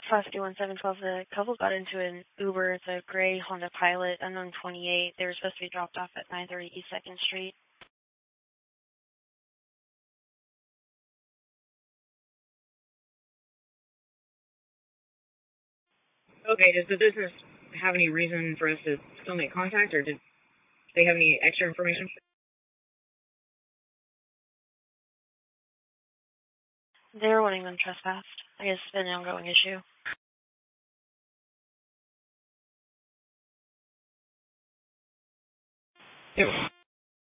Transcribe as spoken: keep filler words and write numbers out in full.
five one seven one two, the couple got into an Uber. It's a gray Honda Pilot, unknown twenty-eight. They were supposed to be dropped off at nine thirty East second Street. Okay, does the business have any reason for us to still make contact, or did they have any extra information? They're wanting them trespassed. I guess it's been an ongoing issue. Yeah.